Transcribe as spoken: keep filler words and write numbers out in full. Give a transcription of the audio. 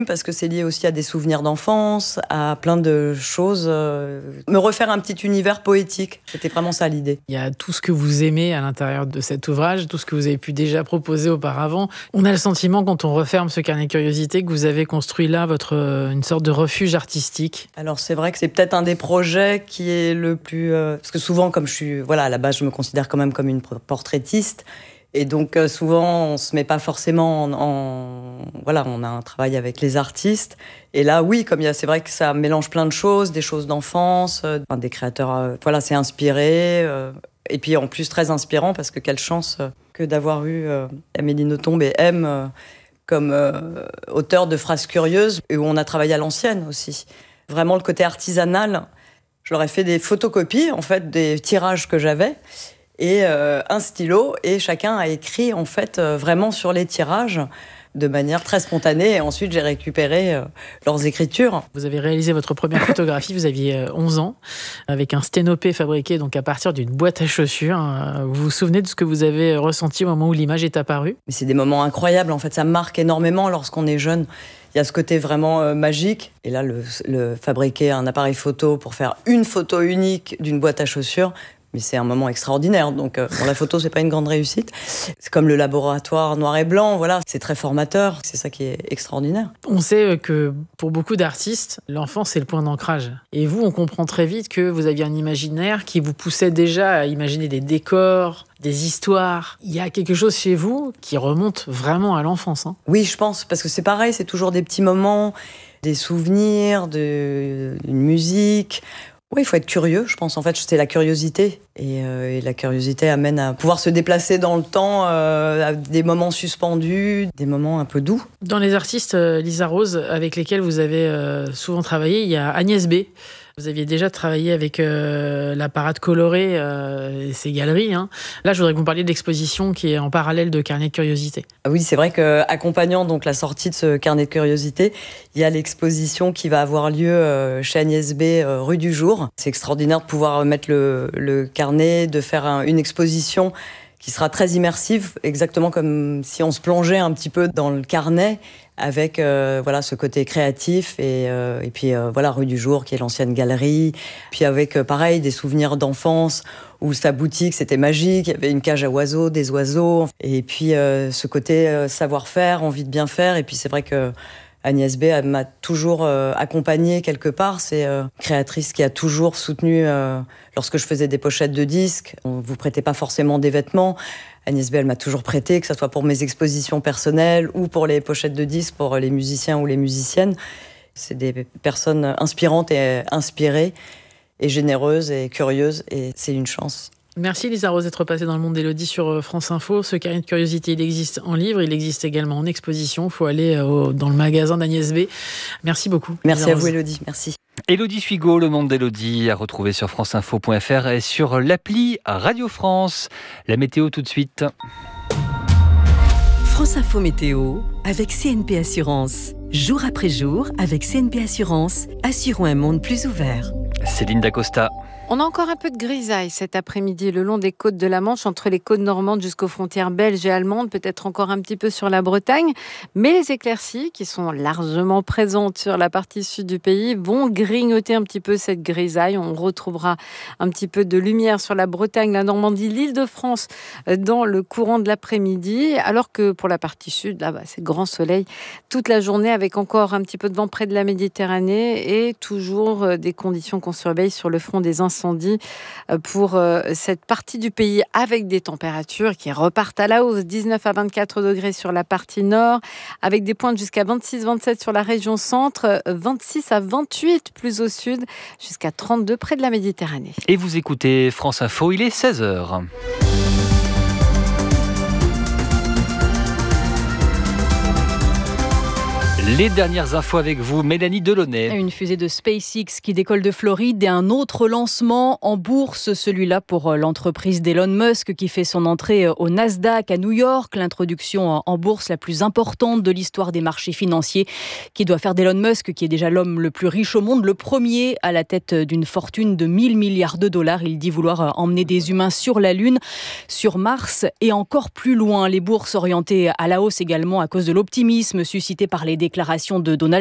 Parce que c'est lié aussi à des souvenirs d'enfance, à plein de choses. Euh, me refaire un petit univers poétique, c'était vraiment ça l'idée. Il y a tout ce que vous aimez à l'intérieur de cet ouvrage, tout ce que vous avez pu déjà proposer auparavant. On a le sentiment, quand on referme ce carnet de curiosité, que vous avez construit là votre, une sorte de refuge artistique. Alors c'est vrai que c'est peut-être un des projets qui est le plus... Euh, parce que souvent, comme je suis... Voilà, à la base, je me considère quand même comme une portraitiste. Et donc euh, souvent, on se met pas forcément en, en... Voilà, on a un travail avec les artistes. Et là, oui, comme il y a, c'est vrai que ça mélange plein de choses, des choses d'enfance, euh, des créateurs... Euh, voilà, c'est inspiré. Euh, et puis en plus, très inspirant, parce que quelle chance euh, que d'avoir eu euh, Amélie Nothomb et M euh, comme euh, auteur de Phrases curieuses, et où on a travaillé à l'ancienne aussi. Vraiment, le côté artisanal. Je leur ai fait des photocopies, en fait, des tirages que j'avais. Et euh, un stylo, et chacun a écrit en fait euh, vraiment sur les tirages de manière très spontanée. Et ensuite, j'ai récupéré euh, leurs écritures. Vous avez réalisé votre première photographie, vous aviez euh, onze ans, avec un sténopé fabriqué donc à partir d'une boîte à chaussures. Vous vous souvenez de ce que vous avez ressenti au moment où l'image est apparue ? Mais c'est des moments incroyables, en fait, ça marque énormément lorsqu'on est jeune. Il y a ce côté vraiment euh, magique. Et là, le, le fabriquer un appareil photo pour faire une photo unique d'une boîte à chaussures, mais c'est un moment extraordinaire. Donc, euh, bon, la photo, c'est pas une grande réussite. C'est comme le laboratoire noir et blanc, voilà. C'est très formateur. C'est ça qui est extraordinaire. On sait que pour beaucoup d'artistes, l'enfance, c'est le point d'ancrage. Et vous, on comprend très vite que vous aviez un imaginaire qui vous poussait déjà à imaginer des décors, des histoires. Il y a quelque chose chez vous qui remonte vraiment à l'enfance, hein. Oui, je pense, parce que c'est pareil, c'est toujours des petits moments, des souvenirs, de, une musique. Oui, il faut être curieux, je pense. En fait, c'est la curiosité. Et, euh, et la curiosité amène à pouvoir se déplacer dans le temps, euh, à des moments suspendus, des moments un peu doux. Dans les artistes, euh, Lisa Rose, avec lesquels vous avez euh, souvent travaillé, il y a Agnès B. Vous aviez déjà travaillé avec euh, la Parade colorée euh, et ses galeries, hein. Là, je voudrais que vous parliez de l'exposition qui est en parallèle de Carnet de curiosité. Oui, c'est vrai qu'accompagnant donc la sortie de ce Carnet de curiosité, il y a l'exposition qui va avoir lieu euh, chez Agnès B, euh, rue du Jour. C'est extraordinaire de pouvoir mettre le, le carnet, de faire un, une exposition qui sera très immersive, exactement comme si on se plongeait un petit peu dans le carnet, avec euh, voilà ce côté créatif et, euh, et puis euh, voilà rue du Jour qui est l'ancienne galerie, puis avec euh, pareil des souvenirs d'enfance où sa boutique c'était magique, il y avait une cage à oiseaux, des oiseaux, et puis euh, ce côté euh, savoir-faire, envie de bien faire. Et puis c'est vrai que Agnès B m'a toujours euh, accompagnée quelque part. C'est euh, créatrice qui a toujours soutenu euh, lorsque je faisais des pochettes de disques. On vous prêtait pas forcément des vêtements. Agnès B, elle m'a toujours prêté, que ce soit pour mes expositions personnelles ou pour les pochettes de disques pour les musiciens ou les musiciennes. C'est des personnes inspirantes et inspirées et généreuses et curieuses, et c'est une chance. Merci Lisa Rose d'être passée dans le monde d'Élodie sur France Info. Ce carnet de curiosité, il existe en livre, il existe également en exposition. Il faut aller au, dans le magasin d'Agnès B. Merci beaucoup. Merci à vous Élodie, merci. Élodie Suigo, le monde d'Élodie, à retrouver sur franceinfo point f r et sur l'appli Radio France. La météo tout de suite. France Info Météo avec C N P Assurance. Jour après jour, avec C N P Assurance, assurons un monde plus ouvert. Céline Dacosta. On a encore un peu de grisaille cet après-midi le long des côtes de la Manche, entre les côtes normandes jusqu'aux frontières belges et allemandes, peut-être encore un petit peu sur la Bretagne. Mais les éclaircies, qui sont largement présentes sur la partie sud du pays, vont grignoter un petit peu cette grisaille. On retrouvera un petit peu de lumière sur la Bretagne, la Normandie, l'Île-de-France dans le courant de l'après-midi. Alors que pour la partie sud, là, bah, c'est grand soleil toute la journée, avec encore un petit peu de vent près de la Méditerranée et toujours des conditions qu'on surveille sur le front des incendies pour cette partie du pays, avec des températures qui repartent à la hausse. dix-neuf à vingt-quatre degrés sur la partie nord, avec des pointes jusqu'à vingt-six vingt-sept sur la région centre, vingt-six à vingt-huit plus au sud, jusqu'à trente-deux près de la Méditerranée. Et vous écoutez France Info, il est seize heures. Les dernières infos avec vous, Mélanie Delaunay. Une fusée de SpaceX qui décolle de Floride et un autre lancement en bourse, celui-là pour l'entreprise d'Elon Musk qui fait son entrée au Nasdaq à New York, l'introduction en bourse la plus importante de l'histoire des marchés financiers, qui doit faire d'Elon Musk, qui est déjà l'homme le plus riche au monde, le premier à la tête d'une fortune de mille milliards de dollars. Il dit vouloir emmener des humains sur la Lune, sur Mars et encore plus loin. Les bourses orientées à la hausse également à cause de l'optimisme suscité par les déclarations déclaration de Donald